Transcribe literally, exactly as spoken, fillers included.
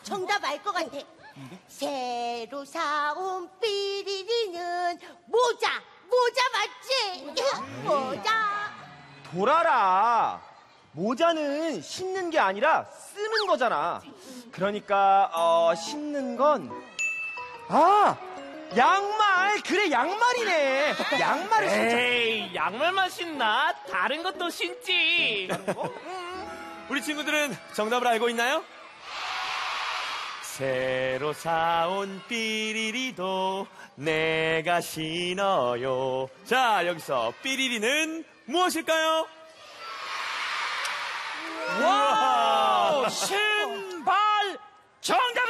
정답 알 것 같아. 새로 사온 삐리리는 모자. 모자 맞지? 모자. 돌아라. 모자는 신는 게 아니라 쓰는 거잖아. 그러니까 어 신는 건 아, 양말. 그래, 양말이네. 양말을 신자. 에이, 양말만 신나? 다른 것도 신지. 우리 친구들은 정답을 알고 있나요? 새로 사온 삐리리도 내가 신어요. 자, 여기서 삐리리는 무엇일까요? 와우, 신발! 정답!